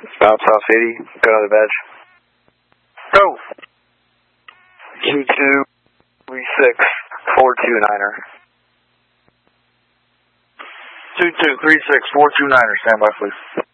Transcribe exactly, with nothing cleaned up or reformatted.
Bounce off eighty. Go to the badge. Go. two two three six four two niner. two two three six four two niner. Stand by, please.